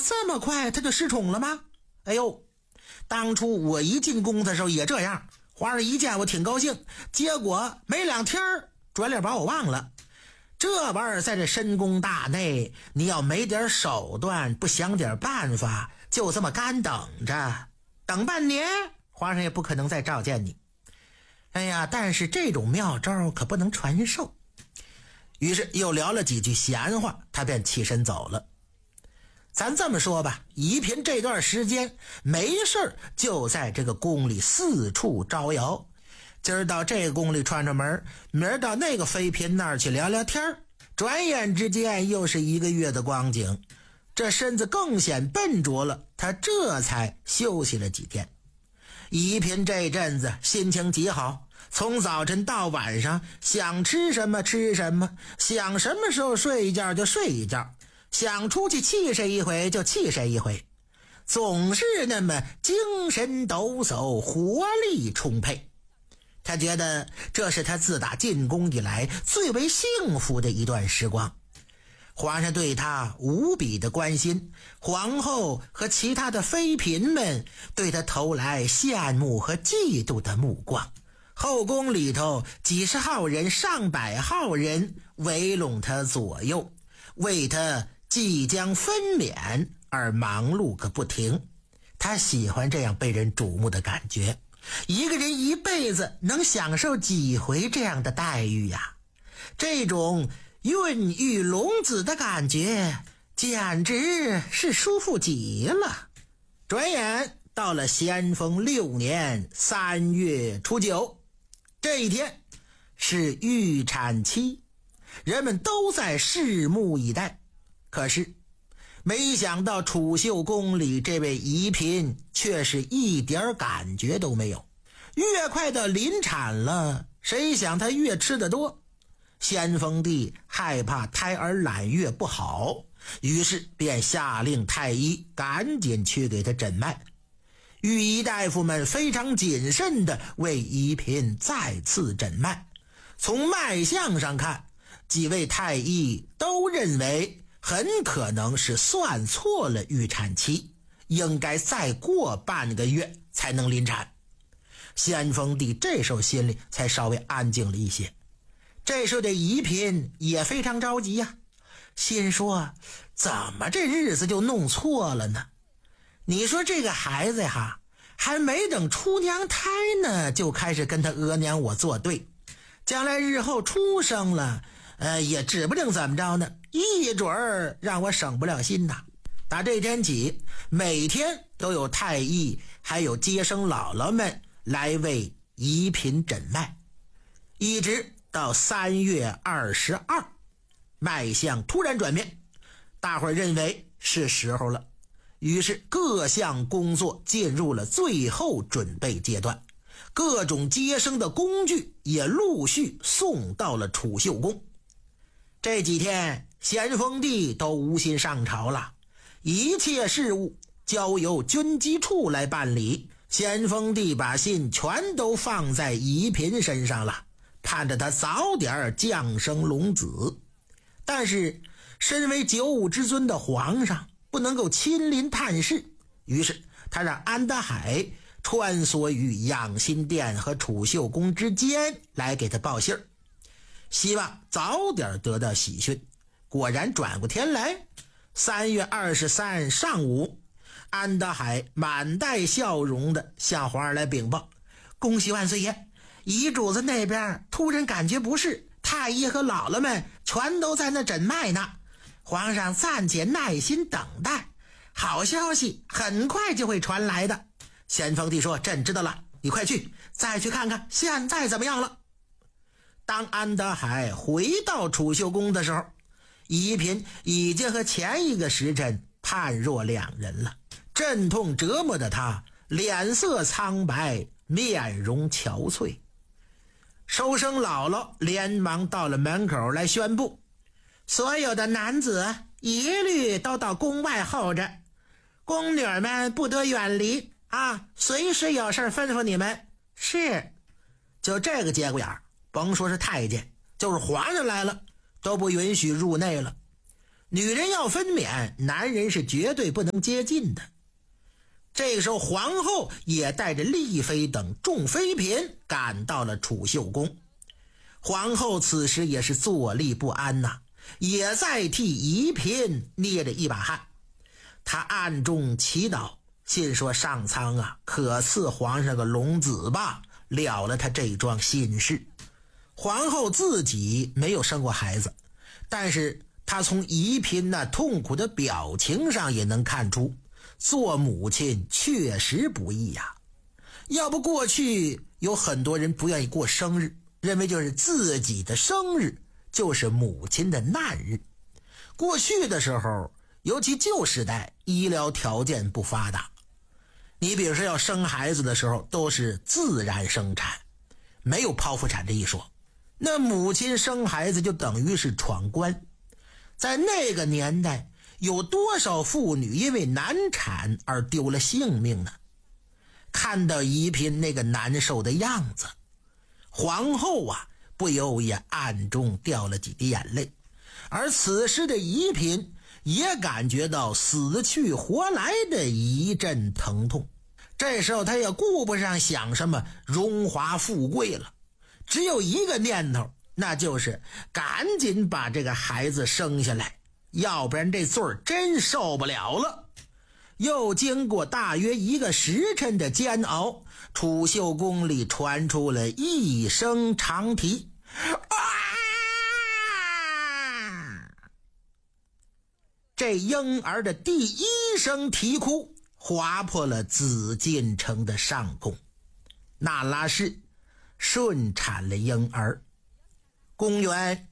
这么快他就失宠了吗？哎呦，当初我一进宫的时候也这样，皇上一见我挺高兴，结果没2天转脸把我忘了。这玩意儿在这深宫大内，你要没点手段，不想点办法，就这么干等着，等半年皇上也不可能再召见你。哎呀，但是这种妙招可不能传授。于是又聊了几句闲话，他便起身走了。咱这么说吧，宜嫔这段时间没事就在这个宫里四处招摇，今儿到这个宫里串串门，明儿到那个妃嫔那儿去聊聊天，转眼之间又是1个月的光景，这身子更显笨拙了，他这才休息了几天。宜嫔这阵子心情极好，从早晨到晚上想吃什么吃什么，想什么时候睡一觉就睡一觉，想出去气谁一回就气谁一回，总是那么精神抖擞，活力充沛。他觉得这是他自打进宫以来最为幸福的一段时光。皇上对他无比的关心，皇后和其他的妃嫔们对他投来羡慕和嫉妒的目光。后宫里头几十号人上百号人围拢他左右，为他即将分娩而忙碌个不停。他喜欢这样被人瞩目的感觉，一个人一辈子能享受几回这样的待遇呀？这种孕育龙子的感觉简直是舒服极了。转眼到了咸丰6年3月初9，这一天是预产期，人们都在拭目以待。可是没想到储秀宫里这位宜嫔却是一点感觉都没有，越快的临产了，谁想她越吃得多。咸丰帝害怕胎儿揽月不好，于是便下令太医赶紧去给他诊脉。御医大夫们非常谨慎地为宜嫔再次诊脉，从脉象上看，几位太医都认为很可能是算错了预产期，应该再过半个月才能临产。咸丰帝这时候心里才稍微安静了一些。这时候的宜嫔也非常着急呀，心说怎么这日子就弄错了呢？你说这个孩子哈，还没等出娘胎呢，就开始跟他额娘我作对，将来日后出生了，也指不定怎么着呢，一准儿让我省不了心呐。打这天起，每天都有太医还有接生姥姥们来为宜嫔诊脉，一直到3月22，脉象突然转变，大伙儿认为是时候了，于是各项工作进入了最后准备阶段，各种接生的工具也陆续送到了储秀宫。这几天咸丰帝都无心上朝了，一切事务交由军机处来办理，咸丰帝把心全都放在宜嫔身上了，盼着他早点降生龙子。但是身为95之尊的皇上不能够亲临探视，于是他让安德海穿梭于养心殿和储秀宫之间来给他报信儿，希望早点得到喜讯。果然转过天来，3月23上午，安德海满带笑容的向皇上来禀报：恭喜万岁爷，遗主子那边突然感觉不适，太医和姥姥们全都在那诊脉呢，皇上暂且耐心等待，好消息很快就会传来的。咸丰帝说：朕知道了，你快去，再去看看现在怎么样了。当安德海回到储秀宫的时候，宜嫔已经和前一个时辰判若两人了。阵痛折磨的他脸色苍白，面容憔悴。收生姥姥连忙到了门口来宣布，所有的男子一律都到宫外候着，宫女们不得远离啊！随时有事吩咐你们。是。就这个节骨眼，甭说是太监，就是皇上来了都不允许入内了。 女人要分娩，男人是绝对不能接近的。这个时候，皇后也带着丽妃等众妃嫔赶到了储秀宫。皇后此时也是坐立不安呐，也在替宜嫔捏着一把汗。她暗中祈祷，心说上苍啊，可赐皇上个龙子吧，了了他这桩心事。皇后自己没有生过孩子，但是她从宜嫔那痛苦的表情上也能看出，做母亲确实不易呀。要不过去有很多人不愿意过生日，认为就是自己的生日就是母亲的难日。过去的时候，尤其旧时代，医疗条件不发达，你比如说要生孩子的时候都是自然生产，没有剖腹产这一说，那母亲生孩子就等于是闯关。在那个年代，有多少妇女因为难产而丢了性命呢？看到宜嫔那个难受的样子，皇后啊不由也暗中掉了几滴眼泪。而此时的宜嫔也感觉到死去活来的一阵疼痛，这时候她也顾不上想什么荣华富贵了，只有一个念头，那就是赶紧把这个孩子生下来，要不然这罪儿真受不了了。又经过大约1个时辰的煎熬，储秀宫里传出了一声长啼，这婴儿的第一声啼哭划破了紫禁城的上空。那拉氏顺产了婴儿。公元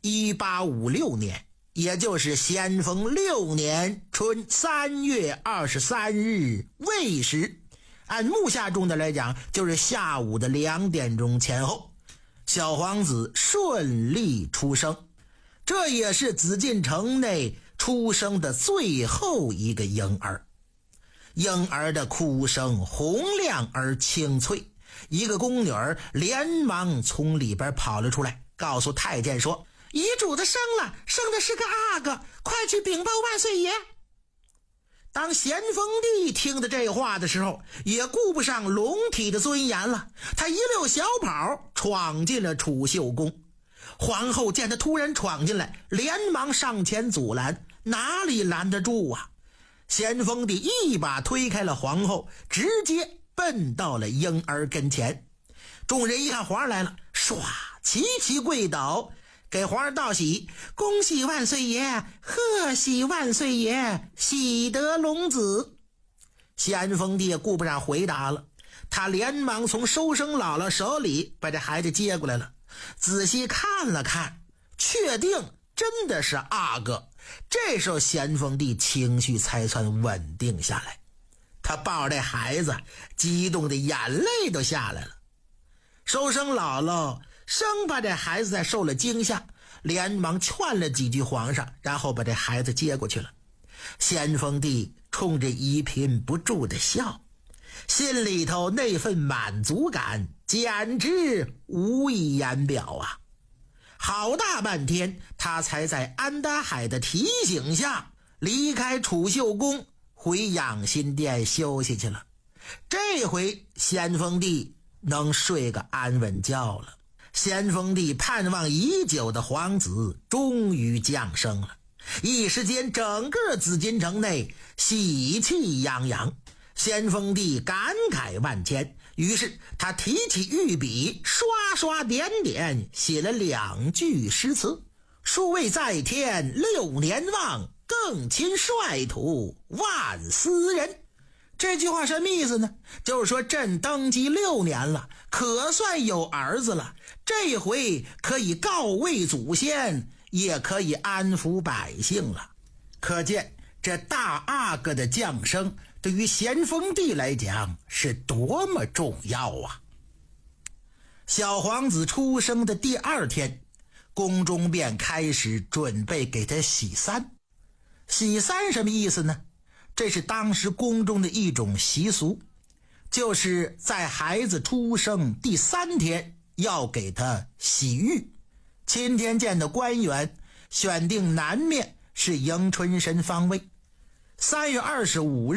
1856年，也就是咸丰6年春3月23日未时，按木下钟的来讲，就是下午的2点钟前后，小皇子顺利出生。这也是紫禁城内出生的最后一个婴儿。婴儿的哭声洪亮而清脆，一个宫女儿连忙从里边跑了出来，告诉太监说，遗主的生了，生的是个阿哥，快去禀报万岁爷。当咸丰帝听的这话的时候，也顾不上龙体的尊严了，他一溜小跑闯进了储秀宫。皇后见他突然闯进来，连忙上前阻拦，哪里拦得住啊？咸丰帝一把推开了皇后，直接奔到了婴儿跟前。众人一看皇上来了，唰齐齐跪倒，给皇上道喜，恭喜万岁爷，贺喜万岁爷，喜得龙子。咸丰帝也顾不上回答了，他连忙从收生姥姥手里把这孩子接过来了，仔细看了看，确定真的是阿哥。这时候咸丰帝情绪才算稳定下来，他抱着这孩子激动的眼泪都下来了。收生姥姥生怕这孩子再受了惊吓，连忙劝了几句皇上，然后把这孩子接过去了。咸丰帝冲着宜嫔不住的笑，心里头那份满足感简直无以言表啊。好大半天，他才在安达海的提醒下离开储秀宫，回养心殿休息去了。这回咸丰帝能睡个安稳觉了。咸丰帝盼望已久的皇子终于降生了，一时间整个紫禁城内喜气洋洋，咸丰帝感慨万千，于是他提起御笔，刷刷点点写了2句诗词：数位在天6年旺，更亲率土万斯人。这句话什么意思呢？就是说朕登基6年了，可算有儿子了，这回可以告慰祖先，也可以安抚百姓了。可见这大阿哥的降生对于咸丰帝来讲是多么重要啊！小皇子出生的第2天，宫中便开始准备给他洗3。洗3什么意思呢？这是当时宫中的一种习俗，就是在孩子出生第3天要给他洗浴。钦天监的官员选定南面是迎春神方位。3月25日